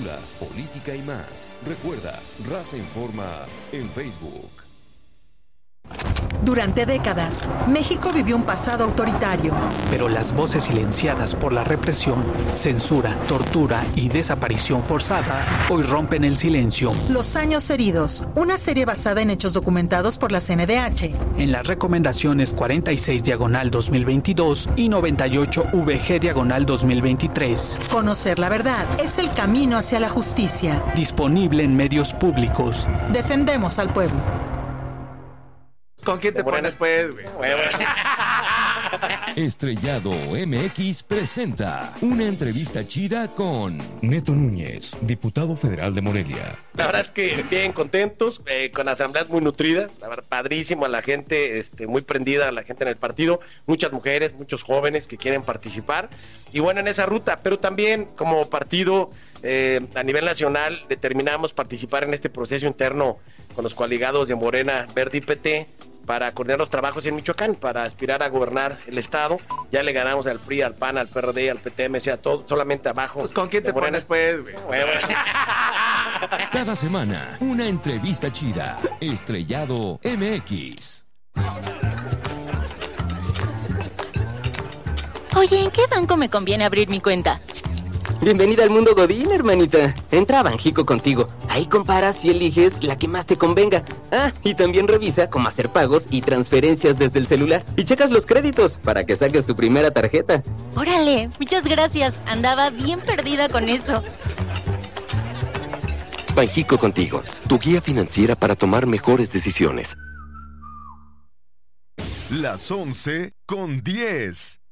farándula, política y más. Recuerda, Raza Informa en Facebook. Durante décadas, México vivió un pasado autoritario. Pero las voces silenciadas por la represión, censura, tortura y desaparición forzada hoy rompen el silencio. Los años heridos, una serie basada en hechos documentados por la CNDH. En las recomendaciones 46/2022 y 98/VG/2023. Conocer la verdad es el camino hacia la justicia. Disponible en medios públicos. Defendemos al pueblo. ¿Con quién te pones, pues, güey? Estrellado MX presenta una entrevista chida con Neto Núñez, diputado federal de Morelia. La verdad es que bien contentos, con asambleas muy nutridas, la verdad, padrísimo a la gente, muy prendida a la gente en el partido, muchas mujeres, muchos jóvenes que quieren participar, y bueno, en esa ruta, pero también como partido a nivel nacional determinamos participar en este proceso interno con los coaligados de Morena, Verde y PT, para coordinar los trabajos en Michoacán, para aspirar a gobernar el estado. Ya le ganamos al PRI, al PAN, al PRD, al PTMC, a todo, solamente abajo. Pues ¿con quién te pones, pues, güey? Cada semana, una entrevista chida. Estrellado MX. Oye, ¿en qué banco me conviene abrir mi cuenta? Bienvenida al mundo Godín, hermanita. Entra a Banjico contigo. Ahí comparas y eliges la que más te convenga. Ah, y también revisa cómo hacer pagos y transferencias desde el celular. Y checas los créditos para que saques tu primera tarjeta. Órale, muchas gracias. Andaba bien perdida con eso. Banjico contigo, tu guía financiera para tomar mejores decisiones. Las 11:10.